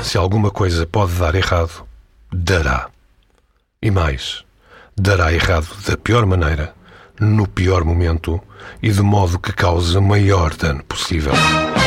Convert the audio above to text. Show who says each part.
Speaker 1: Se alguma coisa pode dar errado, dará. E mais, dará errado da pior maneira, no pior momento e de modo que cause o maior dano possível.